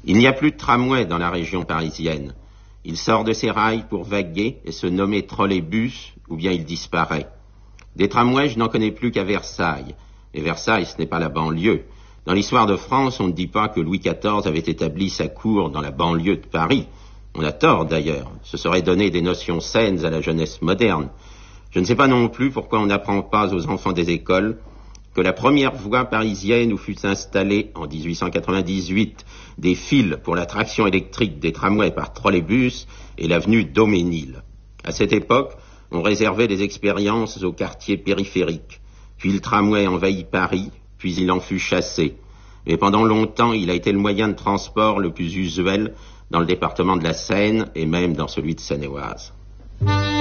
Il n'y a plus de tramway dans la région parisienne. Il sort de ses rails pour vaguer et se nommer trolleybus, ou bien il disparaît. Des tramways, je n'en connais plus qu'à Versailles. Et Versailles, ce n'est pas la banlieue. Dans l'histoire de France, on ne dit pas que Louis XIV avait établi sa cour dans la banlieue de Paris. On a tort d'ailleurs. Ce serait donner des notions saines à la jeunesse moderne. Je ne sais pas non plus pourquoi on n'apprend pas aux enfants des écoles que la première voie parisienne où fut installée en 1898 des fils pour la traction électrique des tramways par trolleybus est l'avenue Daumesnil. À cette époque, on réservait des expériences aux quartiers périphériques. Puis le tramway envahit Paris, puis il en fut chassé. Mais pendant longtemps, il a été le moyen de transport le plus usuel dans le département de la Seine et même dans celui de Seine-et-Oise.